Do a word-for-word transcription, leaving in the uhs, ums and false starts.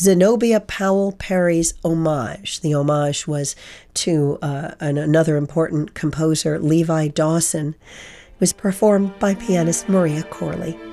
Zenobia Powell Perry's Homage. The homage was to uh, an, another important composer, Levi Dawson. It was performed by pianist Maria Corley.